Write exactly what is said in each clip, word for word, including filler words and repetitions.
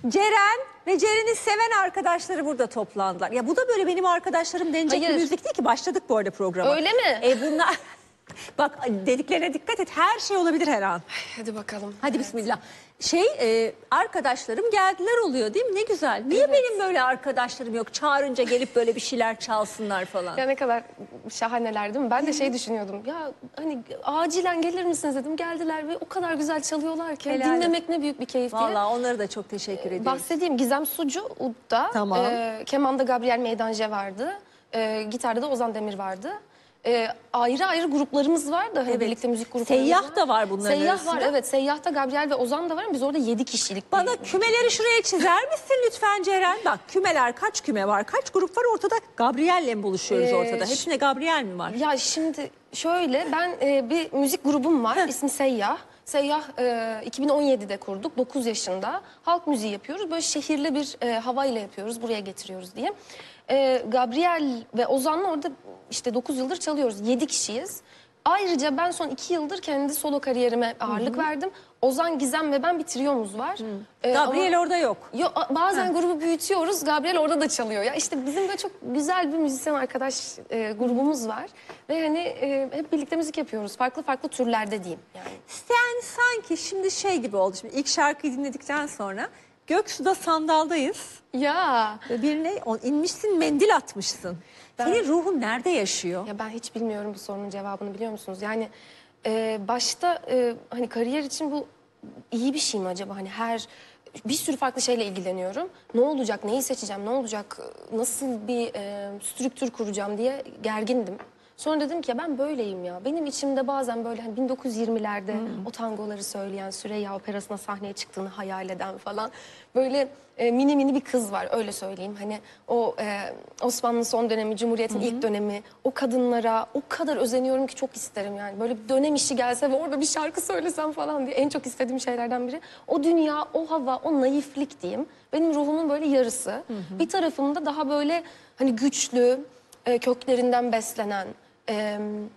Ceren ve Ceren'i seven arkadaşları burada toplandılar. Ya bu da böyle benim arkadaşlarım denecek Hayır. bir müzik değil ki. Başladık bu arada programa. Öyle mi? E bunlar... Bak dediklerine dikkat et. Her şey olabilir her an. Hadi bakalım. Hadi Evet. bismillah. Şey e, arkadaşlarım geldiler oluyor değil mi? Ne güzel. Niye Evet. benim böyle arkadaşlarım yok? Çağırınca gelip böyle bir şeyler çalsınlar falan. Ya ne kadar şahaneler değil mi? Ben de şey düşünüyordum. Ya hani acilen gelir misiniz dedim. Geldiler ve o kadar güzel çalıyorlar ki. Helal. Dinlemek ne büyük bir keyif diye. Vallahi onlara da çok teşekkür ediyorum. Bahsedeyim. Gizem Sucu Ud'da. Tamam. E, kemanda Gabriel Meydanje vardı. E, gitarda da Ozan Demir vardı. E, ayrı ayrı gruplarımız vardı. Hani Evet. birlikte müzik gruplarımız Seyyah var. da var bunların Seyyah arasında. var evet. Seyyah'ta Gabriel ve Ozan da var ama biz orada yedi kişilik. Bana bir... kümeleri şuraya çizer misin lütfen Ceren? Bak kümeler kaç küme var? Kaç grup var ortada? Gabriel'le mi buluşuyoruz Ee, ortada? Hepsinde Gabriel mi var? Ya şimdi şöyle ben e, bir müzik grubum var. İsmi Seyyah. Seyyah e, iki bin on yedide kurduk. dokuz yaşında. Halk müziği yapıyoruz. Böyle şehirli bir e, havayla yapıyoruz. Buraya getiriyoruz diye. E, Gabriel ve Ozan'la orada işte dokuz yıldır çalıyoruz. yedi kişiyiz. Ayrıca ben son iki yıldır kendi solo kariyerime ağırlık verdim. Ozan, Gizem ve ben bir triyomuz var. E, Gabriel ama- orada yok. Yo, a- bazen grubu büyütüyoruz. Gabriel orada da çalıyor. Ya işte bizim böyle çok güzel bir müzisyen arkadaş e, grubumuz var. Ve hani e, hep birlikte müzik yapıyoruz. Farklı farklı türlerde diyeyim yani. Sen sanki şimdi şey gibi oldu. Şimdi ilk şarkıyı dinledikten sonra Göksu'da sandaldayız. Ya. Ve birine on, inmişsin mendil atmışsın. Ben- Senin ruhun nerede yaşıyor? Ya ben hiç bilmiyorum bu sorunun cevabını biliyor musunuz? Yani e, başta e, hani kariyer için bu iyi bir şey mi acaba? Hani her bir sürü farklı şeyle ilgileniyorum. Ne olacak, neyi seçeceğim, ne olacak, nasıl bir e, strüktür kuracağım diye gergindim. Sonra dedim ki ya ben böyleyim ya. Benim içimde bazen böyle hani bin dokuz yüz yirmilerde o tangoları söyleyen, Süreyya Operası'na sahneye çıktığını hayal eden falan böyle e, mini mini bir kız var öyle söyleyeyim. Hani o e, Osmanlı'nın son dönemi, Cumhuriyet'in ilk dönemi, o kadınlara o kadar özeniyorum ki çok isterim yani. Böyle bir dönem işi gelse ve orada bir şarkı söylesem falan diye en çok istediğim şeylerden biri. O dünya, o hava, o naiflik diyeyim. Benim ruhumun böyle yarısı. Bir tarafımda daha böyle hani güçlü, e, köklerinden beslenen, Ee,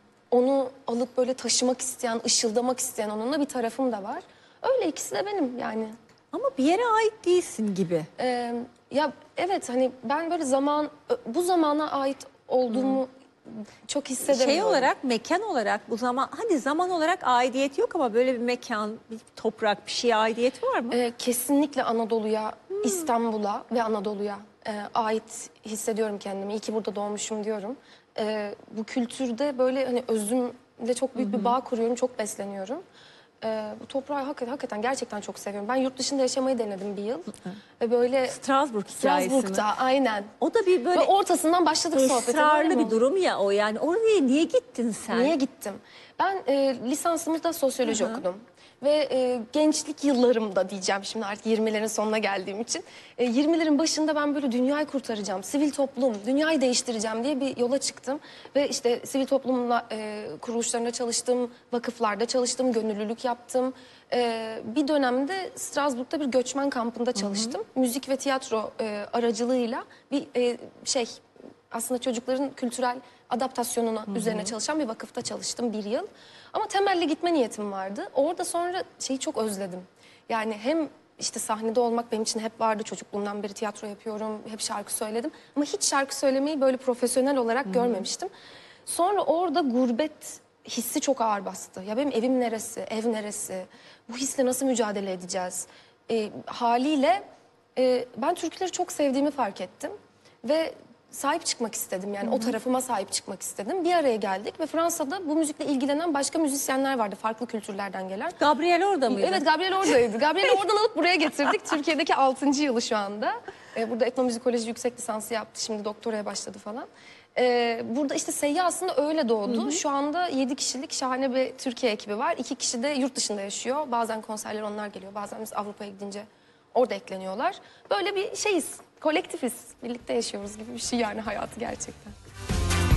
onu alıp böyle taşımak isteyen, ışıldamak isteyen onunla bir tarafım da var. Öyle ikisi de benim yani. Ama bir yere ait değilsin gibi. Ee, ya evet hani ben böyle zaman, bu zamana ait olduğumu çok hissedemiyorum. Şey olarak, mekan olarak bu zaman, hadi zaman olarak aidiyet yok ama böyle bir mekan, bir toprak, bir şeye aidiyet var mı? Ee, kesinlikle Anadolu'ya, İstanbul'a ve Anadolu'ya e, ait hissediyorum kendimi. İyi ki burada doğmuşum diyorum. Ee, bu kültürde böyle hani özümle çok büyük bir bağ kuruyorum, çok besleniyorum. Ee, bu toprağı hakikaten, hakikaten gerçekten çok seviyorum. Ben yurt dışında yaşamayı denedim bir yıl. Ve böyle Strasbourg hikayesi mi? Strasbourg'da aynen. O da bir böyle Ve ortasından başladık sohbete. esrarlı böyle mi bir durum ya o yani. Oraya niye gittin sen? Niye gittim? Ben e, lisansımı da sosyoloji okudum. Ve e, gençlik yıllarımda diyeceğim şimdi artık yirmilerin sonuna geldiğim için. E, yirmilerin başında ben böyle dünyayı kurtaracağım, sivil toplum, dünyayı değiştireceğim diye bir yola çıktım. Ve işte sivil toplumla e, kuruluşlarında çalıştım, vakıflarda çalıştım, gönüllülük yaptım. E, bir dönemde Strasbourg'da bir göçmen kampında çalıştım. Müzik ve tiyatro e, aracılığıyla bir e, şey... Aslında çocukların kültürel adaptasyonuna üzerine çalışan bir vakıfta çalıştım bir yıl. Ama temelli gitme niyetim vardı. Orada sonra şeyi çok özledim. Yani hem işte sahnede olmak benim için hep vardı. Çocukluğumdan beri tiyatro yapıyorum, hep şarkı söyledim. Ama hiç şarkı söylemeyi böyle profesyonel olarak görmemiştim. Sonra orada gurbet hissi çok ağır bastı. Ya benim evim neresi, ev neresi, bu hisle nasıl mücadele edeceğiz? E, haliyle e, ben türküleri çok sevdiğimi fark ettim. Ve sahip çıkmak istedim yani o tarafıma sahip çıkmak istedim. Bir araya geldik ve Fransa'da bu müzikle ilgilenen başka müzisyenler vardı farklı kültürlerden gelen. Gabriel orada mıydı? Evet Gabriel oradaydı. Gabriel'i oradan alıp buraya getirdik. Türkiye'deki altıncı yılı şu anda. Ee, burada etnomüzikoloji yüksek lisansı yaptı. Şimdi doktoraya başladı falan. Ee, burada işte Seyyah aslında öyle doğdu. Şu anda yedi kişilik şahane bir Türkiye ekibi var. İki kişi de yurt dışında yaşıyor. Bazen konserler onlar geliyor. Bazen biz Avrupa'ya gidince orada ekleniyorlar. Böyle bir şeyiz. Kolektifiz. Birlikte yaşıyoruz gibi bir şey yani hayatı gerçekten.